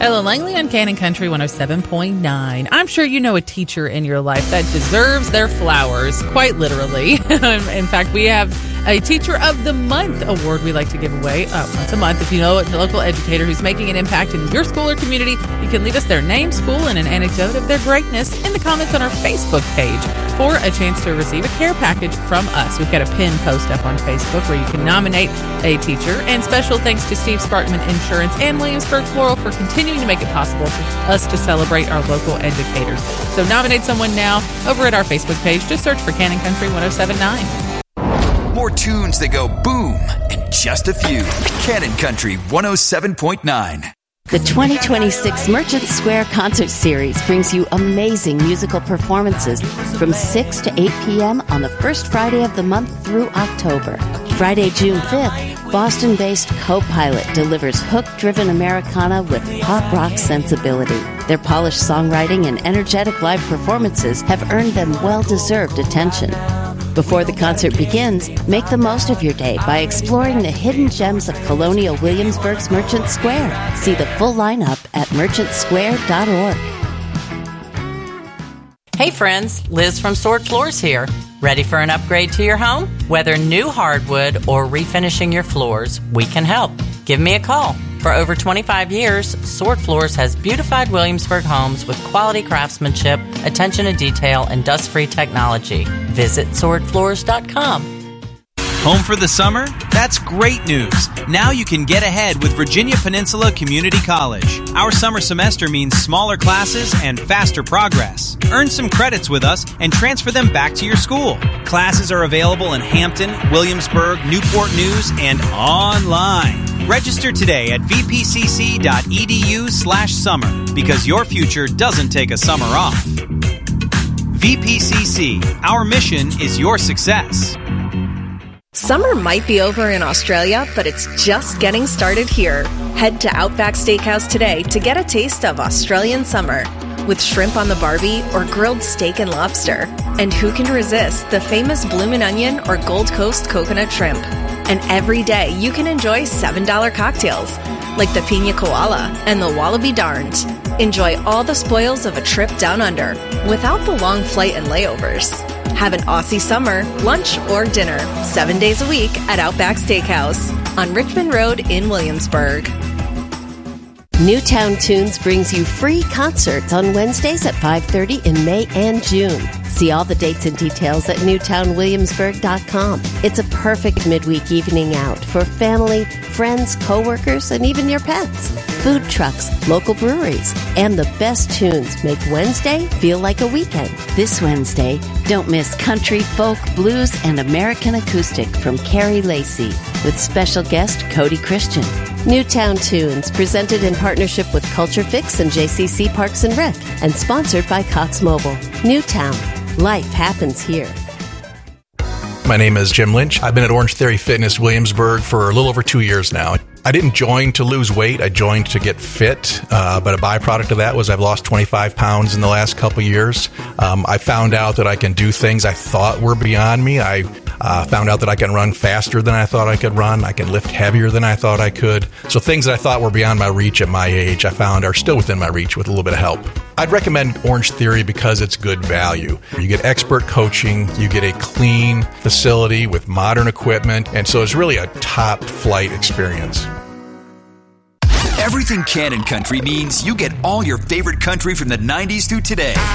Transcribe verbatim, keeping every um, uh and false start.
Ellen Langley on Cannon Country one oh seven point nine. I'm sure you know a teacher in your life that deserves their flowers, quite literally. In fact, we have a Teacher of the Month award we like to give away uh, once a month. If you know a local educator who's making an impact in your school or community, you can leave us their name, school, and an anecdote of their greatness in the comments on our Facebook page for a chance to receive a care package from us. We've got a pin post up on Facebook where you can nominate a teacher. And special thanks to Steve Spartman Insurance and Williamsburg Floral for continuing to make it possible for us to celebrate our local educators. So nominate someone now over at our Facebook page. Just search for Cannon Country one oh seven point nine. More tunes that go boom and just a few. Cannon Country one oh seven point nine. The twenty twenty-six Merchant Square Concert Series brings you amazing musical performances from six to eight p.m. on the first Friday of the month through October. Friday, June fifth, Boston-based Co-Pilot delivers hook-driven Americana with pop rock sensibility. Their polished songwriting and energetic live performances have earned them well-deserved attention. Before the concert begins, make the most of your day by exploring the hidden gems of Colonial Williamsburg's Merchant Square. See the full lineup at merchant square dot org. Hey friends, Liz from Sword Floors here. Ready for an upgrade to your home? Whether new hardwood or refinishing your floors, we can help. Give me a call. For over twenty-five years, Sword Floors has beautified Williamsburg homes with quality craftsmanship, attention to detail, and dust-free technology. Visit sword floors dot com. Home for the summer? That's great news. Now you can get ahead with Virginia Peninsula Community College. Our summer semester means smaller classes and faster progress. Earn some credits with us and transfer them back to your school. Classes are available in Hampton, Williamsburg, Newport News, and online. Register today at v p c c dot e d u slash summer because your future doesn't take a summer off. V P C C, our mission is your success. Summer might be over in Australia, but it's just getting started here. Head to Outback Steakhouse today to get a taste of Australian summer with shrimp on the barbie or grilled steak and lobster. And who can resist the famous bloomin' onion or Gold Coast coconut shrimp? And every day you can enjoy seven dollar cocktails like the Pina Koala and the Wallaby Darned. Enjoy all the spoils of a trip down under without the long flight and layovers. Have an Aussie summer, lunch or dinner, seven days a week at Outback Steakhouse on Richmond Road in Williamsburg. Newtown Tunes brings you free concerts on Wednesdays at five thirty in May and June. See all the dates and details at newtown williamsburg dot com. It's a perfect midweek evening out for family, friends, coworkers, and even your pets. Food trucks, local breweries, and the best tunes make Wednesday feel like a weekend. This Wednesday, don't miss country, folk, blues, and American acoustic from Carrie Lacey with special guest Cody Christian. Newtown Tunes, presented in partnership with Culture Fix and J C C Parks and Rec, and sponsored by Cox Mobile. Newtown, life happens here. My name is Jim Lynch. I've been at Orange Theory Fitness Williamsburg for a little over two years now. I didn't join to lose weight. I joined to get fit, uh, but a byproduct of that was I've lost twenty-five pounds in the last couple years. Um, I found out that I can do things I thought were beyond me. I uh, found out that I can run faster than I thought I could run. I can lift heavier than I thought I could. So things that I thought were beyond my reach at my age, I found are still within my reach with a little bit of help. I'd recommend Orange Theory because it's good value. You get expert coaching, you get a clean facility with modern equipment, and so it's really a top flight experience. Everything Cannon Country means you get all your favorite country from the nineties through today.